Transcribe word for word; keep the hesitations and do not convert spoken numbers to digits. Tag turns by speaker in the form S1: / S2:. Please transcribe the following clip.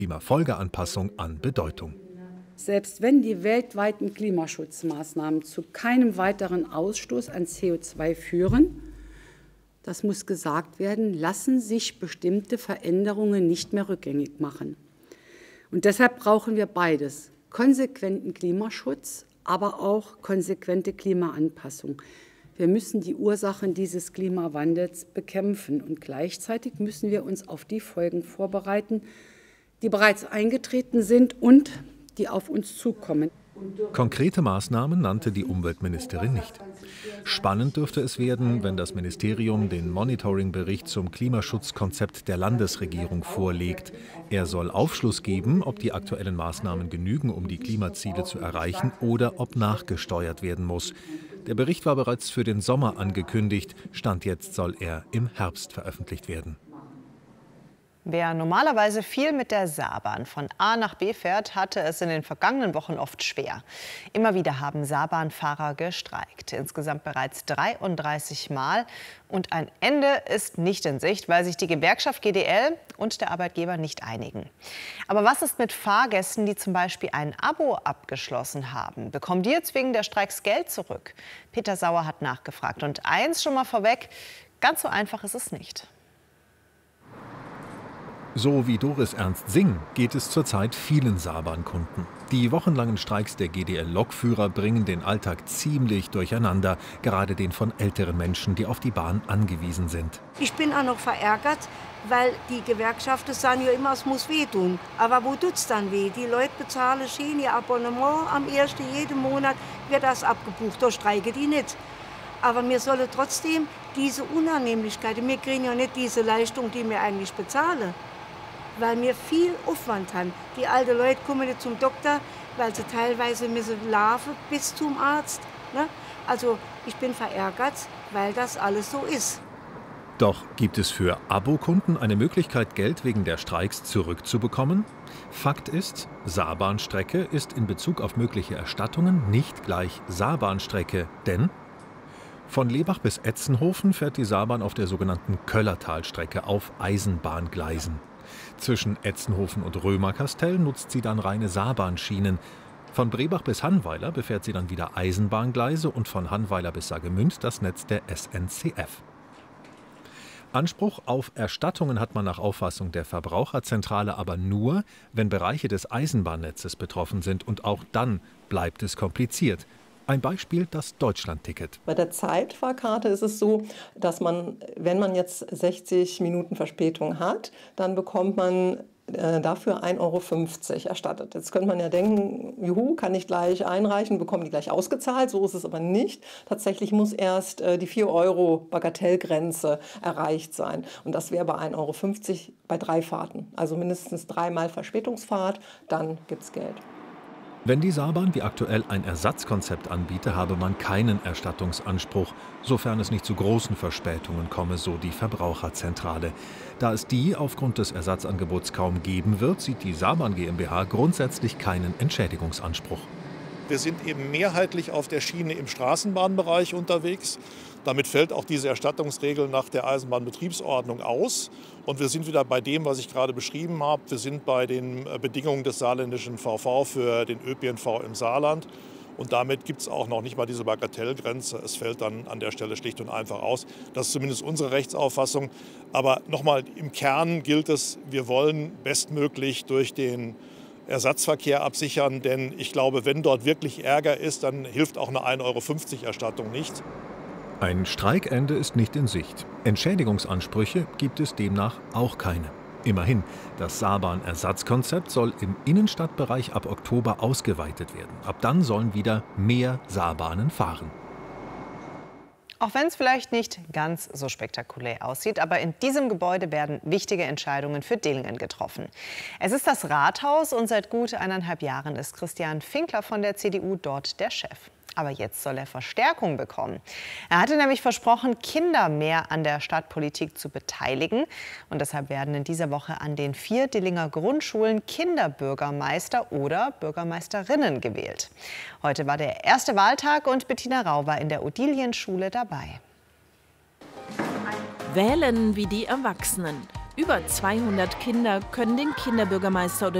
S1: Klimafolgeanpassung an Bedeutung.
S2: Selbst wenn die weltweiten Klimaschutzmaßnahmen zu keinem weiteren Ausstoß an C O zwei führen, das muss gesagt werden, lassen sich bestimmte Veränderungen nicht mehr rückgängig machen. Und deshalb brauchen wir beides: konsequenten Klimaschutz, aber auch konsequente Klimaanpassung. Wir müssen die Ursachen dieses Klimawandels bekämpfen und gleichzeitig müssen wir uns auf die Folgen vorbereiten, die bereits eingetreten sind und die auf uns zukommen.
S1: Konkrete Maßnahmen nannte die Umweltministerin nicht. Spannend dürfte es werden, wenn das Ministerium den Monitoring-Bericht zum Klimaschutzkonzept der Landesregierung vorlegt. Er soll Aufschluss geben, ob die aktuellen Maßnahmen genügen, um die Klimaziele zu erreichen, oder ob nachgesteuert werden muss. Der Bericht war bereits für den Sommer angekündigt. Stand jetzt soll er im Herbst veröffentlicht werden.
S3: Wer normalerweise viel mit der Saarbahn von A nach B fährt, hatte es in den vergangenen Wochen oft schwer. Immer wieder haben Saarbahnfahrer gestreikt. Insgesamt bereits dreiunddreißig Mal. Und ein Ende ist nicht in Sicht, weil sich die Gewerkschaft G D L und der Arbeitgeber nicht einigen. Aber was ist mit Fahrgästen, die zum Beispiel ein Abo abgeschlossen haben? Bekommen die jetzt wegen der Streiks Geld zurück? Peter Sauer hat nachgefragt. Und eins schon mal vorweg: ganz so einfach ist es nicht.
S1: So wie Doris Ernst-Sing geht es zurzeit vielen Saarbahn-Kunden. Die wochenlangen Streiks der G D L-Lokführer bringen den Alltag ziemlich durcheinander, gerade den von älteren Menschen, die auf die Bahn angewiesen sind.
S4: Ich bin auch noch verärgert, weil die Gewerkschaften sagen ja immer, es muss wehtun. Aber wo tut's dann weh? Die Leute bezahlen schön ihr Abonnement am ersten jeden Monat, wird das abgebucht, da streiken die nicht. Aber wir sollen trotzdem diese Unannehmlichkeiten, wir kriegen ja nicht diese Leistung, die wir eigentlich bezahlen. Weil wir viel Aufwand haben. Die alten Leute kommen nicht zum Doktor, weil sie teilweise müssen laufen bis zum Arzt. Ne? Also ich bin verärgert, weil das alles so ist.
S1: Doch gibt es für Abokunden eine Möglichkeit, Geld wegen der Streiks zurückzubekommen? Fakt ist, Saarbahnstrecke ist in Bezug auf mögliche Erstattungen nicht gleich Saarbahnstrecke, denn von Lebach bis Etzenhofen fährt die Saarbahn auf der sogenannten Köllertalstrecke auf Eisenbahngleisen. Zwischen Etzenhofen und Römerkastell nutzt sie dann reine Saarbahnschienen. Von Brebach bis Hannweiler befährt sie dann wieder Eisenbahngleise und von Hannweiler bis Saargemünd das Netz der S N C F. Anspruch auf Erstattungen hat man nach Auffassung der Verbraucherzentrale aber nur, wenn Bereiche des Eisenbahnnetzes betroffen sind, und auch dann bleibt es kompliziert. Ein Beispiel: das Deutschlandticket.
S5: Bei der Zeitfahrkarte ist es so, dass man, wenn man jetzt sechzig Minuten Verspätung hat, dann bekommt man äh, dafür ein Euro fünfzig erstattet. Jetzt könnte man ja denken, juhu, kann ich gleich einreichen, bekommen die gleich ausgezahlt. So ist es aber nicht. Tatsächlich muss erst äh, die vier Euro Bagatellgrenze erreicht sein. Und das wäre bei ein Euro fünfzig bei drei Fahrten. Also mindestens dreimal Verspätungsfahrt, dann gibt es Geld.
S1: Wenn die Saarbahn wie aktuell ein Ersatzkonzept anbiete, habe man keinen Erstattungsanspruch, sofern es nicht zu großen Verspätungen komme, so die Verbraucherzentrale. Da es die aufgrund des Ersatzangebots kaum geben wird, sieht die Saarbahn GmbH grundsätzlich keinen Entschädigungsanspruch.
S6: Wir sind eben mehrheitlich auf der Schiene im Straßenbahnbereich unterwegs. Damit fällt auch diese Erstattungsregel nach der Eisenbahnbetriebsordnung aus. Und wir sind wieder bei dem, was ich gerade beschrieben habe. Wir sind bei den Bedingungen des saarländischen V V für den Ö P N V im Saarland. Und damit gibt es auch noch nicht mal diese Bagatellgrenze. Es fällt dann an der Stelle schlicht und einfach aus. Das ist zumindest unsere Rechtsauffassung. Aber nochmal, im Kern gilt es, wir wollen bestmöglich durch den Ersatzverkehr absichern. Denn ich glaube, wenn dort wirklich Ärger ist, dann hilft auch eine ein Euro fünfzig Erstattung nicht.
S1: Ein Streikende ist nicht in Sicht. Entschädigungsansprüche gibt es demnach auch keine. Immerhin, das Saarbahn-Ersatzkonzept soll im Innenstadtbereich ab Oktober ausgeweitet werden. Ab dann sollen wieder mehr Saarbahnen fahren.
S3: Auch wenn es vielleicht nicht ganz so spektakulär aussieht, aber in diesem Gebäude werden wichtige Entscheidungen für Dillingen getroffen. Es ist das Rathaus und seit gut eineinhalb Jahren ist Christian Finkler von der C D U dort der Chef. Aber jetzt soll er Verstärkung bekommen. Er hatte nämlich versprochen, Kinder mehr an der Stadtpolitik zu beteiligen. Und deshalb werden in dieser Woche an den vier Dillinger Grundschulen Kinderbürgermeister oder Bürgermeisterinnen gewählt. Heute war der erste Wahltag und Bettina Rau war in der Odilienschule dabei.
S7: Wählen wie die Erwachsenen. Über zweihundert Kinder können den Kinderbürgermeister oder